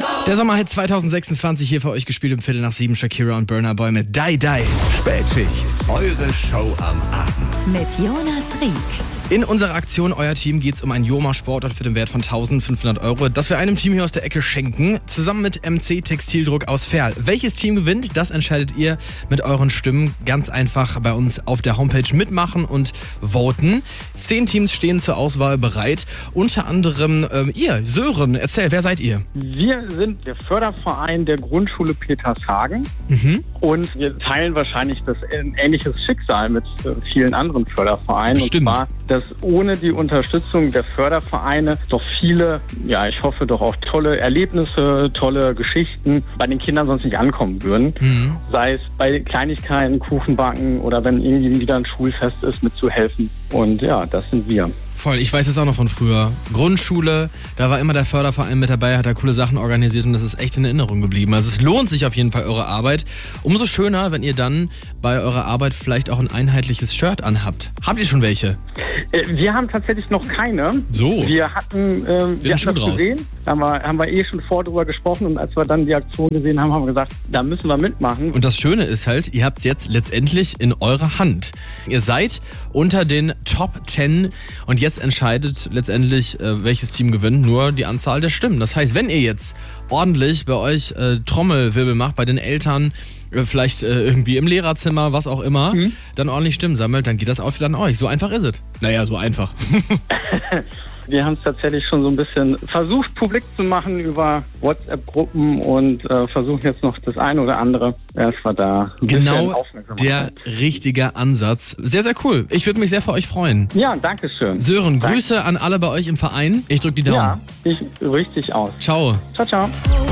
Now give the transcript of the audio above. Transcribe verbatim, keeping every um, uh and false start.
Der Sommerhit zwanzig sechsundzwanzig hier für euch gespielt um Viertel nach sieben. Shakira und Burna Boy mit Die Die. Spätschicht, eure Show am Abend. Mit Jonas Rieck. In unserer Aktion Euer Team geht es um ein Joma-Sportart für den Wert von eintausendfünfhundert Euro, das wir einem Team hier aus der Ecke schenken, zusammen mit M C Textildruck aus Verl. Welches Team gewinnt, das entscheidet ihr mit euren Stimmen. Ganz einfach bei uns auf der Homepage mitmachen und voten. Zehn Teams stehen zur Auswahl bereit. Unter anderem ähm, ihr, Sören, erzähl, wer seid ihr? Wir sind der Förderverein der Grundschule Petershagen Mhm. und wir teilen wahrscheinlich das ein ähnliches Schicksal mit äh, vielen anderen Fördervereinen. Stimmt. Und zwar, dass ohne die Unterstützung der Fördervereine doch viele, ja ich hoffe doch auch tolle Erlebnisse, tolle Geschichten bei den Kindern sonst nicht ankommen würden. Mhm. Sei es bei Kleinigkeiten, Kuchenbacken oder wenn irgendwie wieder ein Schulfest ist, mitzuhelfen. Und ja, das sind wir. Voll, ich weiß es auch noch von früher. Grundschule, da war immer der Förderverein mit dabei, hat da coole Sachen organisiert und das ist echt in Erinnerung geblieben. Also es lohnt sich auf jeden Fall eure Arbeit. Umso schöner, wenn ihr dann bei eurer Arbeit vielleicht auch ein einheitliches Shirt anhabt. Habt ihr schon welche? Äh, Wir haben tatsächlich noch keine. So. Wir hatten, ähm, wir Schuh hatten das draus. gesehen, da haben wir, haben wir eh schon vor drüber gesprochen und als wir dann die Aktion gesehen haben, haben wir gesagt, da müssen wir mitmachen. Und das Schöne ist halt, ihr habt es jetzt letztendlich in eurer Hand. Ihr seid unter den Top zehn und jetzt entscheidet letztendlich, äh, welches Team gewinnt, nur die Anzahl der Stimmen. Das heißt, wenn ihr jetzt ordentlich bei euch äh, Trommelwirbel macht, bei den Eltern, äh, vielleicht äh, irgendwie im Lehrerzimmer, was auch immer, Mhm. dann ordentlich Stimmen sammelt, dann geht das auch an euch. So einfach ist es. Naja, so einfach. Wir haben es tatsächlich schon so ein bisschen versucht, publik zu machen über WhatsApp-Gruppen und äh, versuchen jetzt noch das eine oder andere, dass wir da ein bisschen Genau aufmerksam der machen. richtige Ansatz. Sehr, sehr cool. Ich würde mich sehr für euch freuen. Ja, danke schön. Sören, Danke. Grüße an alle bei euch im Verein. Ich drücke die Daumen. Ja, ich richtig aus. Ciao. Ciao, ciao.